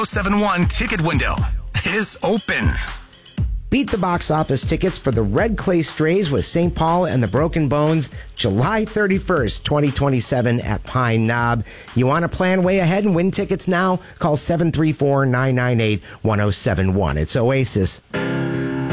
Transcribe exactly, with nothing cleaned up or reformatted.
seven one ticket window is open. Beat the box office tickets for the Red Clay Strays with Saint Paul and the Broken Bones, July thirty-first, twenty twenty-seven at Pine Knob. You want to plan way ahead and win tickets now? Call seven three four, nine nine eight, one oh seven one. It's Oasis.